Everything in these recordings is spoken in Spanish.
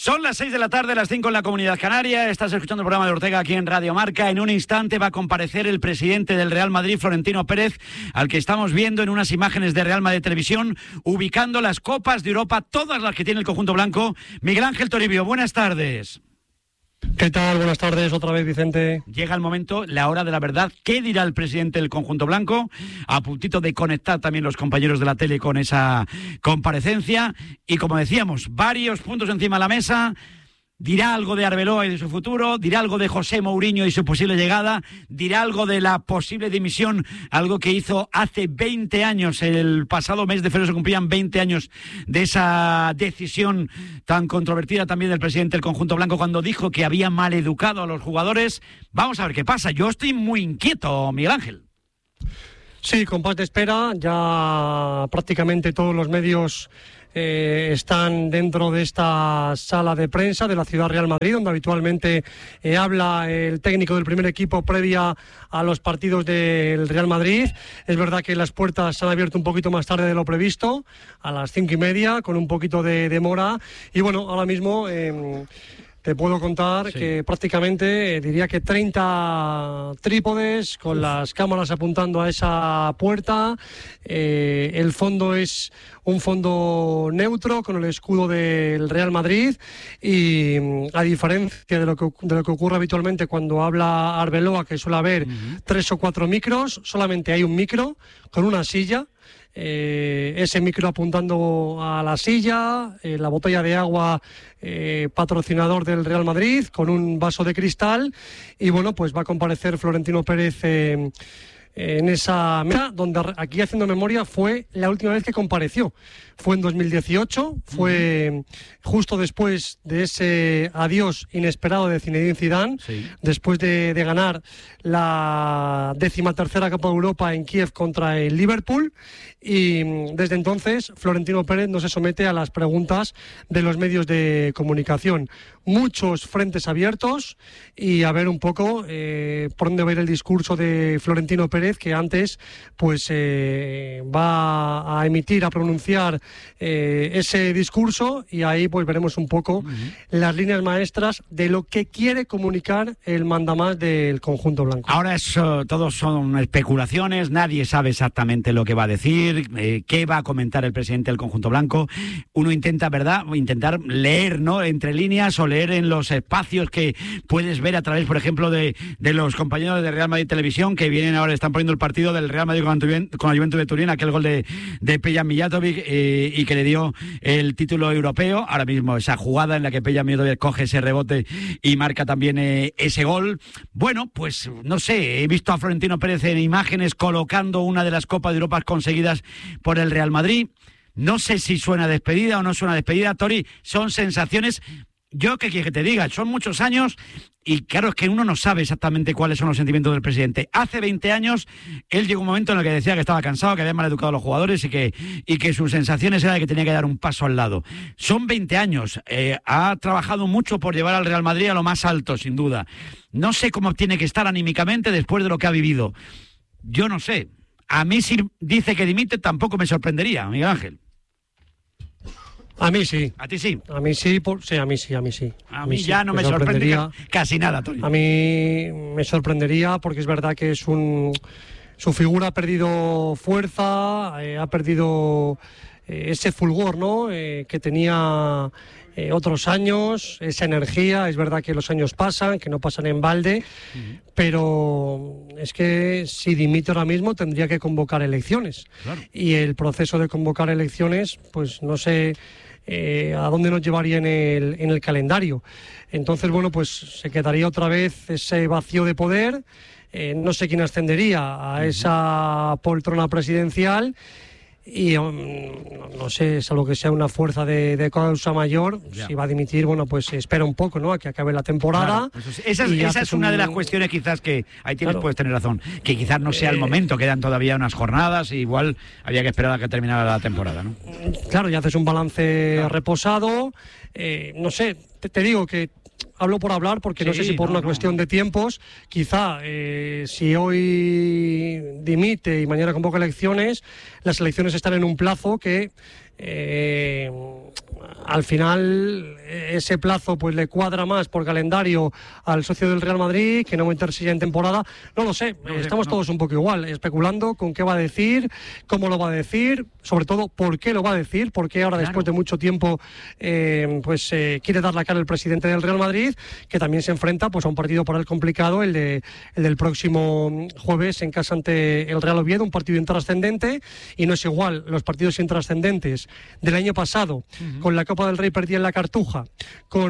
Son las 6 de la tarde, las 5 en la Comunidad Canaria. Estás escuchando el programa de Ortega aquí en Radio Marca. En un instante va a comparecer el presidente del Real Madrid, Florentino Pérez, al que estamos viendo en unas imágenes de Real Madrid Televisión, ubicando las Copas de Europa, todas las que tiene el conjunto blanco. Miguel Ángel Toribio, buenas tardes. ¿Qué tal? Buenas tardes otra vez, Vicente. Llega el momento, la hora de la verdad. ¿Qué dirá el presidente del conjunto blanco? A puntito de conectar también los compañeros de la tele con esa comparecencia. Y como decíamos, varios puntos encima de la mesa. Dirá algo de Arbeloa y de su futuro, dirá algo de José Mourinho y su posible llegada, dirá algo de la posible dimisión, algo que hizo hace 20 años, el pasado mes de febrero se cumplían 20 años de esa decisión tan controvertida también del presidente del conjunto blanco cuando dijo que había maleducado a los jugadores. Vamos a ver qué pasa. Yo estoy muy inquieto, Miguel Ángel. Sí, compás de espera, ya prácticamente todos los medios están dentro de esta sala de prensa de la Ciudad Real Madrid, donde habitualmente habla el técnico del primer equipo previa a los partidos del Real Madrid. Es verdad que las puertas se han abierto un poquito más tarde de lo previsto, a las 5:30, con un poquito de demora. Y bueno, ahora mismo te puedo contar que prácticamente diría que 30 trípodes con las cámaras apuntando a esa puerta. El fondo es un fondo neutro con el escudo del Real Madrid y a diferencia de lo que ocurre habitualmente cuando habla Arbeloa, que suele haber 3 o 4 micros, solamente hay un micro con una silla. Ese micro apuntando a la silla, la botella de agua, patrocinador del Real Madrid, con un vaso de cristal. Y bueno, pues va a comparecer Florentino Pérez en esa mesa, donde aquí haciendo memoria fue la última vez que compareció. Fue en 2018, fue justo después de ese adiós inesperado de Zinedine Zidane, después de ganar la 13ª Copa de Europa en Kiev contra el Liverpool, y desde entonces Florentino Pérez no se somete a las preguntas de los medios de comunicación. Muchos frentes abiertos y a ver un poco por dónde va a ir el discurso de Florentino Pérez, que antes pues va a emitir, a pronunciar ese discurso, y ahí pues veremos un poco las líneas maestras de lo que quiere comunicar el mandamás del conjunto blanco. Ahora todos son especulaciones, nadie sabe exactamente lo que va a decir, qué va a comentar el presidente del conjunto blanco. Uno intenta, ¿verdad?, intentar leer, ¿no?, entre líneas, o leer en los espacios que puedes ver a través, por ejemplo, de los compañeros de Real Madrid Televisión, que vienen ahora, están poniendo el partido del Real Madrid con la Juventus de Turín, aquel gol de Pejan Mijatovic, y que le dio el título europeo. Ahora mismo esa jugada en la que Pejan Mijatovic coge ese rebote y marca también ese gol. Bueno, pues no sé, he visto a Florentino Pérez en imágenes colocando una de las Copas de Europa conseguidas por el Real Madrid. No sé si suena despedida o no suena despedida, Tori, son sensaciones. Yo, ¿qué quieres que te diga? Son muchos años y claro, es que uno no sabe exactamente cuáles son los sentimientos del presidente. Hace 20 años, él llegó un momento en el que decía que estaba cansado, que había maleducado a los jugadores y que sus sensaciones eran de que tenía que dar un paso al lado. Son 20 años. Ha trabajado mucho por llevar al Real Madrid a lo más alto, sin duda. No sé cómo tiene que estar anímicamente después de lo que ha vivido. Yo no sé. A mí, si dice que dimite, tampoco me sorprendería, Miguel Ángel. A mí sí. ¿A ti sí? A mí sí, sí, a mí sí. A mí ya no me sorprendería casi nada, Tony. A mí me sorprendería porque es verdad que su figura ha perdido fuerza, ha perdido ese fulgor, ¿no?, que tenía otros años, esa energía. Es verdad que los años pasan, que no pasan en balde, pero es que si dimite ahora mismo tendría que convocar elecciones. Claro. Y el proceso de convocar elecciones, pues no sé a dónde nos llevaría en el calendario. Entonces, bueno, pues se quedaría otra vez ese vacío de poder. No sé quién ascendería a esa poltrona presidencial. Y no sé, salvo que sea una fuerza de causa mayor, si va a dimitir, bueno, pues espera un poco, ¿no?, a que acabe la temporada. Claro, esa es una de las cuestiones quizás que ahí tienes, claro, puedes tener razón, que quizás no sea el momento, quedan todavía unas jornadas y igual había que esperar a que terminara la temporada, ¿no? Claro, ya haces un balance reposado, no sé, te digo que hablo por hablar porque no sé si por una cuestión de tiempos, quizá si hoy dimite y mañana convoca elecciones, las elecciones están en un plazo que al final ese plazo pues le cuadra más por calendario al socio del Real Madrid que no meterse ya en temporada. No lo sé, estamos todos un poco igual, especulando con qué va a decir, cómo lo va a decir, sobre todo por qué lo va a decir, porque ahora después de mucho tiempo quiere dar la cara el presidente del Real Madrid, que también se enfrenta pues a un partido para él complicado, el del próximo jueves en casa ante el Real Oviedo, un partido intrascendente, y no es igual los partidos intrascendentes del año pasado, con la Copa del Rey perdida en la Cartuja, con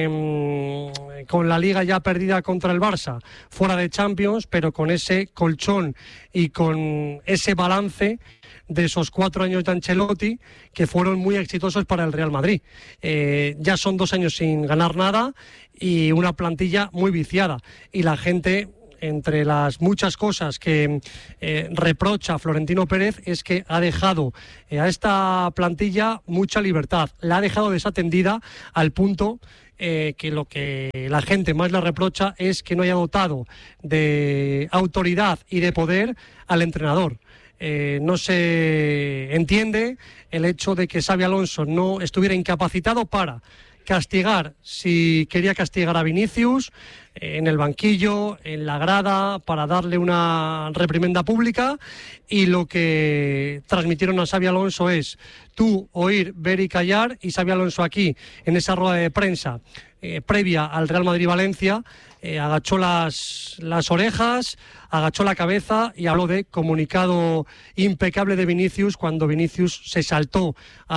la Liga ya perdida contra el Barça, fuera de Champions, pero con ese colchón y con ese balance de esos 4 años de Ancelotti que fueron muy exitosos para el Real Madrid. Ya son 2 años sin ganar nada y una plantilla muy viciada, y la gente, entre las muchas cosas que reprocha Florentino Pérez, es que ha dejado a esta plantilla mucha libertad, la ha dejado desatendida al punto que lo que la gente más le reprocha es que no haya dotado de autoridad y de poder al entrenador. No se entiende el hecho de que Xabi Alonso no estuviera incapacitado para castigar, si quería castigar a Vinicius, en el banquillo, en la grada, para darle una reprimenda pública, y lo que transmitieron a Xabi Alonso es tú oír, ver y callar, y Xabi Alonso aquí, en esa rueda de prensa previa al Real Madrid-Valencia, agachó las orejas, agachó la cabeza y habló de comunicado impecable de Vinicius, cuando Vinicius se saltó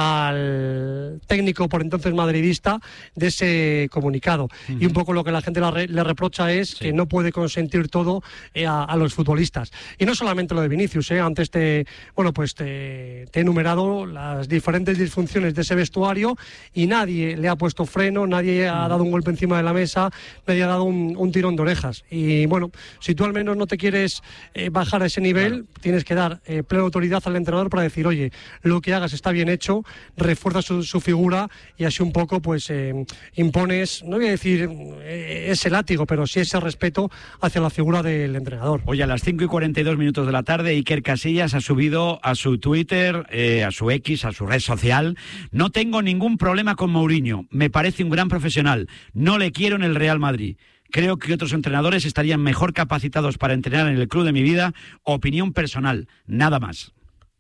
al técnico por entonces madridista de ese comunicado. Y un poco lo que la gente le reprocha es que no puede consentir todo a los futbolistas. Y no solamente lo de Vinicius, antes te he enumerado las diferentes disfunciones de ese vestuario y nadie le ha puesto freno, nadie ha dado un golpe encima de la mesa, nadie ha dado un tirón de orejas. Y bueno, si tú al menos no te quieres bajar a ese nivel, tienes que dar plena autoridad al entrenador para decir, oye, lo que hagas está bien hecho, refuerza su figura, y así un poco pues impones, no voy a decir ese látigo, pero sí ese respeto hacia la figura del entrenador. Oye, a las 5:42 de la tarde, Iker Casillas ha subido a su Twitter, a su X, a su red social: no tengo ningún problema con Mourinho, me parece un gran profesional, no le quiero en el Real Madrid. Creo que otros entrenadores estarían mejor capacitados para entrenar en el club de mi vida. Opinión personal, nada más.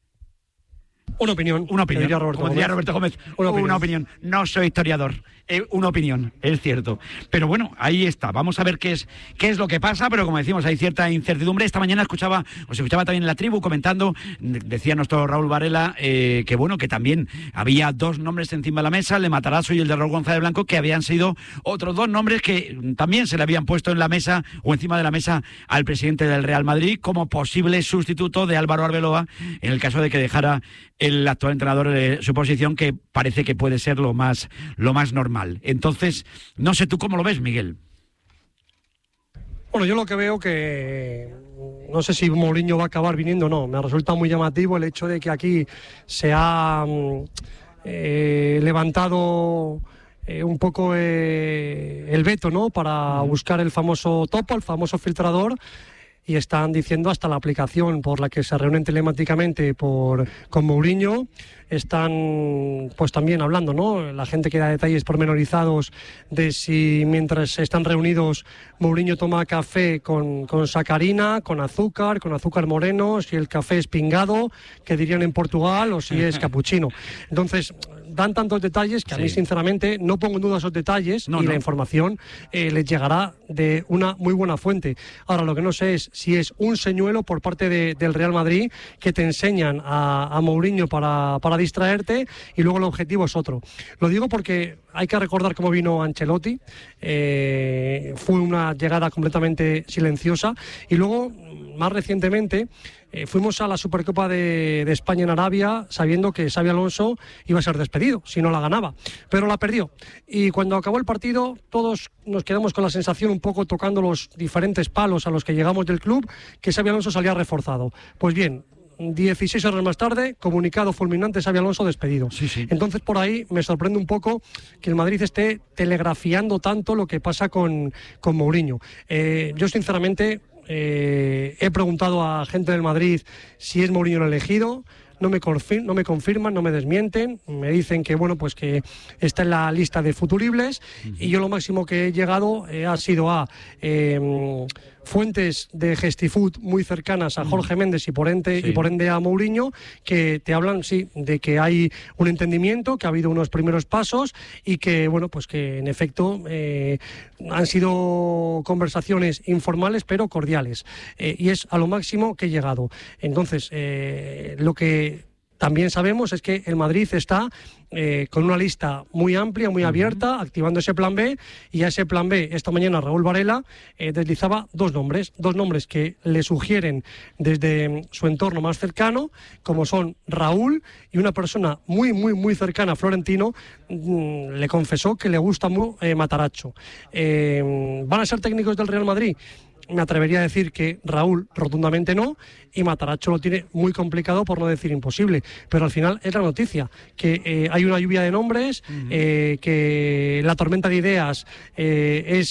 Una opinión. Diría Roberto Gómez. Una opinión. No soy historiador. Una opinión, es cierto. Pero bueno, ahí está. Vamos a ver qué es lo que pasa, pero como decimos, hay cierta incertidumbre. Esta mañana os escuchaba también en la tribu comentando, decía nuestro Raúl Varela, que también había 2 nombres encima de la mesa, el de Matarazzo y el de Raúl González Blanco, que habían sido otros 2 nombres que también se le habían puesto en la mesa o encima de la mesa al presidente del Real Madrid como posible sustituto de Álvaro Arbeloa en el caso de que dejara el actual entrenador de su posición, que parece que puede ser lo más normal. Entonces, no sé tú cómo lo ves, Miguel. Bueno, yo lo que veo que no sé si Mourinho va a acabar viniendo o no. Me resulta muy llamativo el hecho de que aquí se ha levantado un poco el veto, ¿no?, para buscar el famoso topo, el famoso filtrador. Y están diciendo hasta la aplicación por la que se reúnen telemáticamente con Mourinho. Están pues también hablando, ¿no?, la gente que da detalles pormenorizados de si mientras están reunidos Mourinho toma café con sacarina, con azúcar moreno, si el café es pingado, que dirían en Portugal, o si es capuchino. Entonces, dan tantos detalles que a mí sinceramente no pongo en duda esos detalles, la información les llegará de una muy buena fuente. Ahora, lo que no sé es si es un señuelo por parte del Real Madrid que te enseñan a Mourinho para distraerte, y luego el objetivo es otro. Lo digo porque hay que recordar cómo vino Ancelotti. Fue una llegada completamente silenciosa, y luego, más recientemente, fuimos a la Supercopa de España en Arabia sabiendo que Xabi Alonso iba a ser despedido si no la ganaba, pero la perdió. Y cuando acabó el partido, todos nos quedamos con la sensación, un poco tocando los diferentes palos a los que llegamos del club, que Xabi Alonso salía reforzado. Pues bien, 16 horas más tarde, comunicado fulminante: Xabi Alonso despedido. Sí. Entonces, por ahí me sorprende un poco que el Madrid esté telegrafiando tanto lo que pasa con Mourinho. Yo, sinceramente, he preguntado a gente del Madrid si es Mourinho el elegido. no me confirman, no me desmienten, me dicen que bueno, pues que está en la lista de futuribles, y yo lo máximo que he llegado ha sido a fuentes de Gestifood muy cercanas a Jorge Méndez y por ende a Mourinho, que te hablan de que hay un entendimiento, que ha habido unos primeros pasos y que bueno, pues que en efecto han sido conversaciones informales pero cordiales, y es a lo máximo que he llegado. Entonces lo que también sabemos es que el Madrid está con una lista muy amplia, muy abierta, activando ese plan B, y a ese plan B esta mañana Raúl Varela deslizaba dos nombres que le sugieren desde su entorno más cercano, como son Raúl y una persona muy, muy, muy cercana a Florentino, le confesó que le gusta mucho Matarazzo. ¿Van a ser técnicos del Real Madrid? Me atrevería a decir que Raúl rotundamente no, y Matarazzo lo tiene muy complicado, por no decir imposible, pero al final es la noticia, que hay una lluvia de nombres, que la tormenta de ideas es